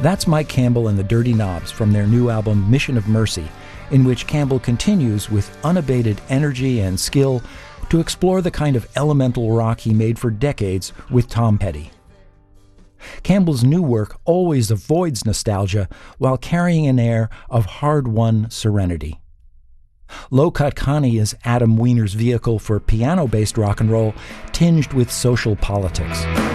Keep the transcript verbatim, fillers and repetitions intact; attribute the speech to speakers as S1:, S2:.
S1: That's Mike Campbell and the Dirty Knobs from their new album Mission of Mercy, in which Campbell continues with unabated energy and skill to explore the kind of elemental rock he made for decades with Tom Petty. Campbell's new work always avoids nostalgia while carrying an air of hard-won serenity. Low Cut Connie is Adam Weiner's vehicle for piano-based rock and roll tinged with social politics.